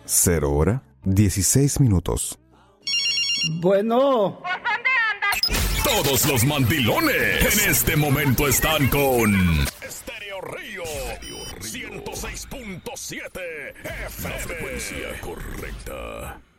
0 hora, 16 minutos. Bueno. ¿Pues dónde andas? Todos los mandilones en este momento están con Estéreo Río 106.7 FM. La frecuencia correcta.